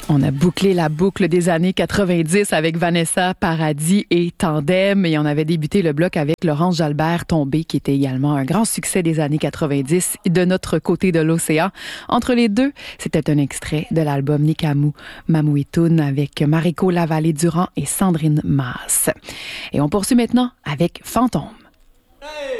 On a bouclé la boucle des années 90 avec Vanessa Paradis et Tandem et on avait débuté le bloc avec Laurence Jalbert Tombé qui était également un grand succès des années 90 de notre côté de l'océan. Entre les deux, c'était un extrait de l'album Nikamu Mamuitun avec Mariko Lavallée-Durand et Sandrine Maas. Et on poursuit maintenant avec Fantôme.